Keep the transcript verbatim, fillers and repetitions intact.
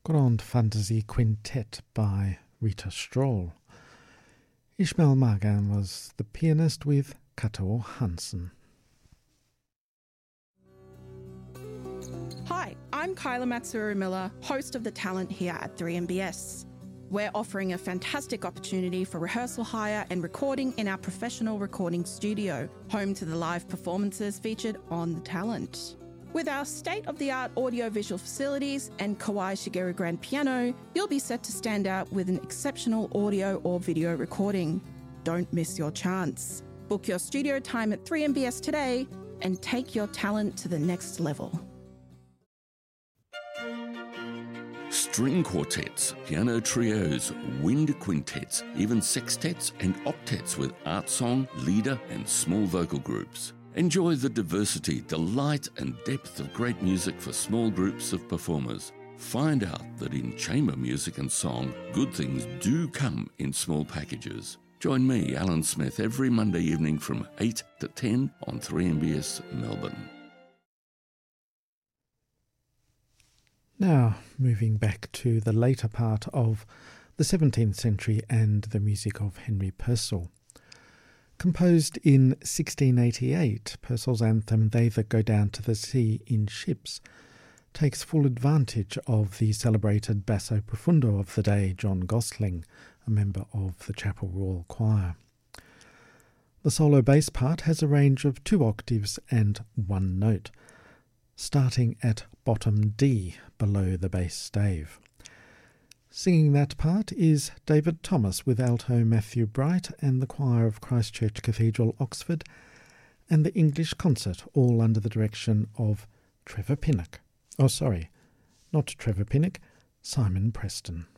Grand Fantasy Quintet by Rita Strahl. Ishmael Margan was the pianist with Kato Hansen. Hi, I'm Kyla Matsuru-Miller, host of The Talent here at three M B S. We're offering a fantastic opportunity for rehearsal hire and recording in our professional recording studio, home to the live performances featured on The Talent. With our state-of-the-art audio-visual facilities and Kawai Shigeru grand piano, you'll be set to stand out with an exceptional audio or video recording. Don't miss your chance. Book your studio time at three M B S today and take your talent to the next level. String quartets, piano trios, wind quintets, even sextets and octets with art song, leader and small vocal groups. Enjoy the diversity, delight and depth of great music for small groups of performers. Find out that in chamber music and song, good things do come in small packages. Join me, Alan Smith, every Monday evening from eight to ten on three M B S Melbourne. Now, moving back to the later part of the seventeenth century and the music of Henry Purcell. Composed in sixteen eighty-eight, Purcell's anthem They That Go Down to the Sea in Ships takes full advantage of the celebrated basso profundo of the day, John Gosling, a member of the Chapel Royal Choir. The solo bass part has a range of two octaves and one note, starting at bottom D below the bass stave. Singing that part is David Thomas with alto Matthew Bright and the choir of Christ Church Cathedral, Oxford, and the English concert, all under the direction of Trevor Pinnock. Oh, sorry, not Trevor Pinnock, Simon Preston.